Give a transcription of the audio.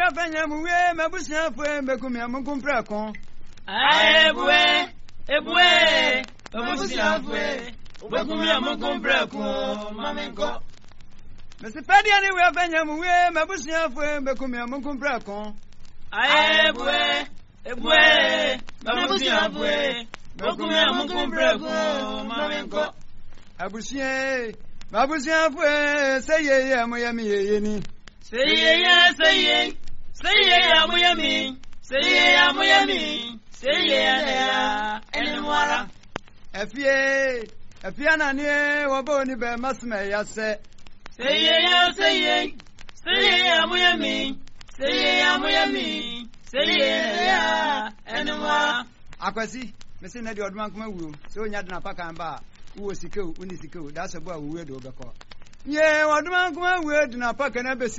fanya muwe mabusia fwe bekumia mukumpra kon. Ebwe mabusia fwe bekumia mukumpra kon mamenko. Mesi pedia ni we fanya muwe mabusia fwe bekumia mukumpra kon. Ebwe mabusia fwe bekumia mukumpra kon mamenko. Abusie mabusia fwe seye ya moyami yeni. Seye ya moyami. Seye ya enwara. Efie na ni waboni be masme ya se. Seye ya moyami. Seye ya enwara. Akwasi mesi na di odman kuma wu so nya dina paka mba wo sikeu uni sikeu da se bo wu we do be ko. Ye odman kuma wu dina paka na be